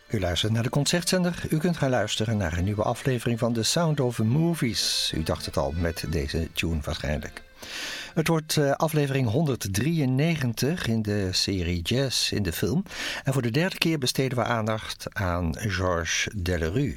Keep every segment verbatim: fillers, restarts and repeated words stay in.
U luistert naar de Concertzender. U kunt gaan luisteren naar een nieuwe aflevering van The Sound of Movies. U dacht het al met deze tune waarschijnlijk. Het wordt uh, aflevering honderddrieënnegentig in de serie Jazz in de film. En voor de derde keer besteden we aandacht aan Georges Delerue.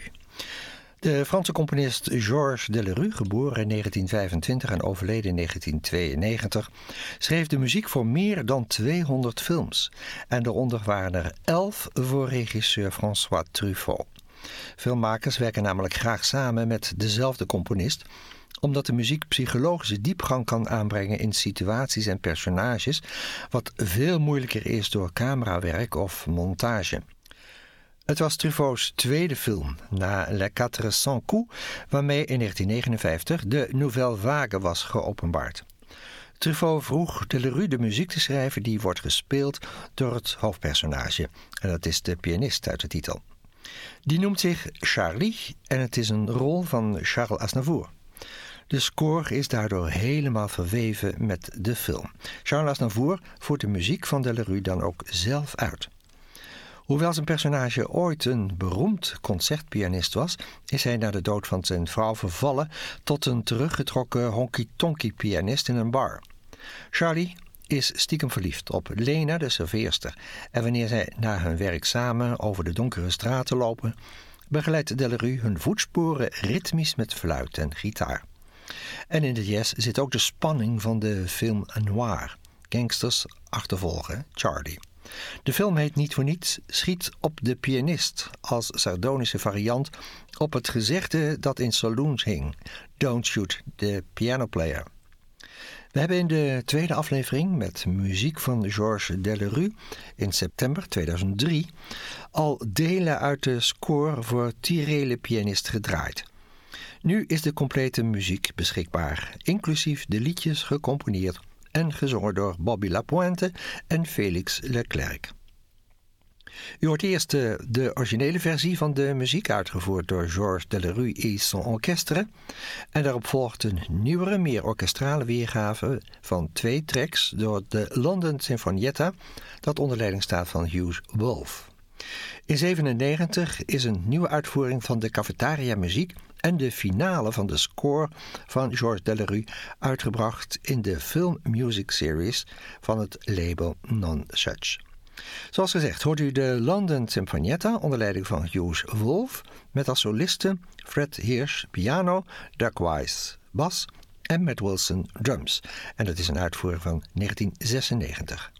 De Franse componist Georges Delerue, geboren in negentien vijfentwintig en overleden in negentien tweeënnegentig, schreef de muziek voor meer dan tweehonderd films. En daaronder waren er elf voor regisseur François Truffaut. Filmmakers werken namelijk graag samen met dezelfde componist, omdat de muziek psychologische diepgang kan aanbrengen in situaties en personages, wat veel moeilijker is door camerawerk of montage. Het was Truffauts tweede film, na Les Quatre Cents Coups, waarmee in negentien negenenvijftig de Nouvelle Vague was geopenbaard. Truffaut vroeg Delerue de muziek te schrijven die wordt gespeeld door het hoofdpersonage, en dat is de pianist uit de titel. Die noemt zich Charlie en het is een rol van Charles Aznavour. De score is daardoor helemaal verweven met de film. Charles Aznavour voert de muziek van Delerue dan ook zelf uit. Hoewel zijn personage ooit een beroemd concertpianist was, is hij na de dood van zijn vrouw vervallen tot een teruggetrokken honky-tonky pianist in een bar. Charlie is stiekem verliefd op Lena, de serveerster, en wanneer zij na hun werk samen over de donkere straten lopen, begeleidt Delerue hun voetsporen ritmisch met fluit en gitaar. En in de jazz zit ook de spanning van de film noir. Gangsters achtervolgen Charlie. De film heet niet voor niets Schiet op de pianist, als sardonische variant op het gezegde dat in saloons hing: Don't shoot the piano player. We hebben in de tweede aflevering met muziek van Georges Delerue in september tweeduizend drie al delen uit de score voor Tirez le Pianiste gedraaid. Nu is de complete muziek beschikbaar, inclusief de liedjes gecomponeerd en gezongen door Bobby Lapointe en Félix Leclerc. U hoort eerst de, de originele versie van de muziek uitgevoerd door Georges Delerue et son orchestre, en daarop volgt een nieuwere, meer orkestrale weergave van twee tracks door de London Sinfonietta, dat onder leiding staat van Hugh Wolf. In zevenennegentig is een nieuwe uitvoering van de cafetaria muziek en de finale van de score van Georges Delerue uitgebracht in de Film Music Series van het label Nonsuch. Zoals gezegd hoort u de London Sinfonietta onder leiding van Hugh Wolf met als solisten Fred Hirsch piano, Doug Weiss bas en Matt Wilson drums. En dat is een uitvoering van negentien zesennegentig.